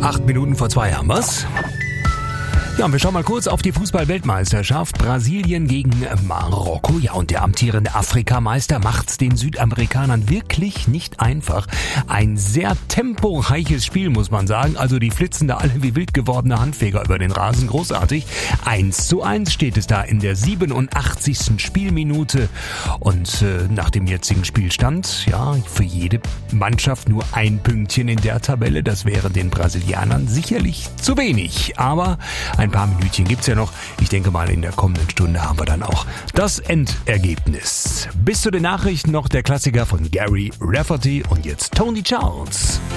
8:08 haben wir's. Ja, und wir schauen mal kurz auf die Fußball-Weltmeisterschaft. Brasilien gegen Marokko. Ja, und der amtierende Afrikameister macht's den Südamerikanern wirklich nicht einfach. Ein sehr temporeiches Spiel, muss man sagen. Also die flitzen da alle wie wild gewordene Handfeger über den Rasen. Großartig. 1:1 steht es da in der 87. Spielminute. Und nach dem jetzigen Spielstand, ja, für jede Mannschaft nur ein Pünktchen in der Tabelle. Das wäre den Brasilianern sicherlich zu wenig. Aber ein paar Minütchen gibt's ja noch. Ich denke mal, in der kommenden Stunde haben wir dann auch das Endergebnis. Bis zu den Nachrichten noch der Klassiker von Gary Rafferty und jetzt Tony Charles.